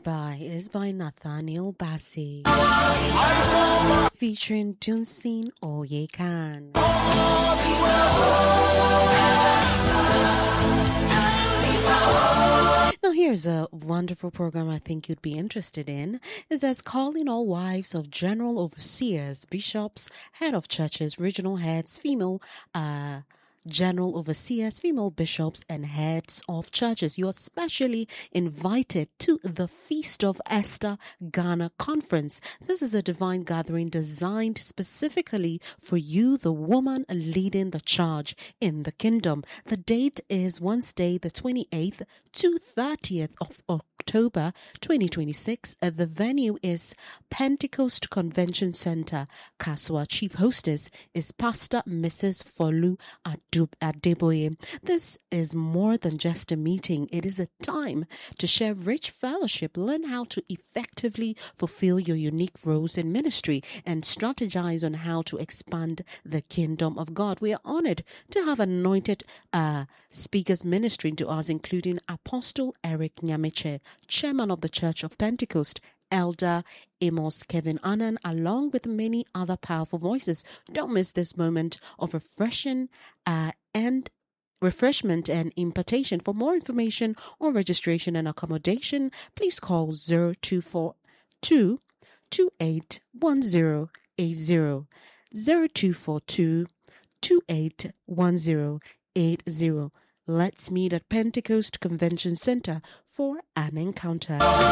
Lullaby is by Nathaniel Bassey, featuring Dunsin Oyekan. Now here's a wonderful program I think you'd be interested in. It says calling all wives of general overseers, bishops, head of churches, regional heads, female general overseers, female bishops, and heads of churches. You are specially invited to the Feast of Esther Ghana Conference. This is a divine gathering designed specifically for you, the woman leading the charge in the kingdom. The date is Wednesday, the 28th to 30th of October 2026. The venue is Pentecost Convention Center, Kaswa. Chief hostess is Pastor Mrs. Folu Adeboye. This is more than just a meeting. It is a time to share rich fellowship, learn how to effectively fulfill your unique roles in ministry, and strategize on how to expand the kingdom of God. We are honored to have anointed speakers ministering to us, including Apostle Eric Nyamiche, Chairman of the Church of Pentecost, Elder Amos Kevin Annan, along with many other powerful voices. Don't miss this moment of refreshment and impartation. For more information or registration and accommodation, please call 0242 281080. 0242 281080. Let's meet at Pentecost Convention Center for an encounter.